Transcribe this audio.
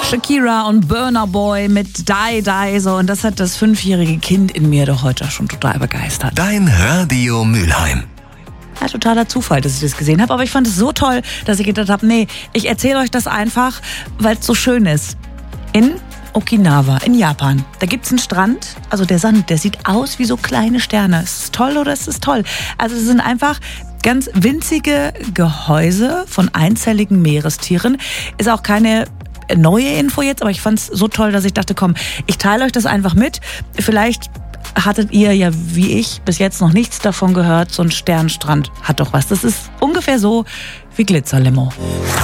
Shakira und Burna Boy mit Die Die so, und das hat das 5-jährige Kind in mir doch heute schon total begeistert. Dein Radio Mülheim. Ja, totaler Zufall, dass ich das gesehen habe, aber ich fand es so toll, dass ich gedacht habe, nee, ich erzähle euch das einfach, weil es so schön ist. In Okinawa, in Japan, da gibt's einen Strand, also der Sand, der sieht aus wie so kleine Sterne. Ist es toll oder ist es toll? Also es sind einfach ganz winzige Gehäuse von einzelligen Meerestieren. Ist auch keine neue Info jetzt, aber ich fand's so toll, dass ich dachte, komm, ich teile euch das einfach mit. Vielleicht hattet ihr ja wie ich bis jetzt noch nichts davon gehört. So ein Sternstrand hat doch was. Das ist ungefähr so wie Glitzerlimo.